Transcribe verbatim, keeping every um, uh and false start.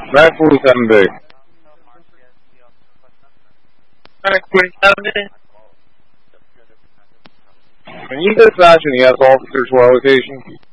nine forty-seven big. nine forty-seven big. Can you dispatch any S officers to our location?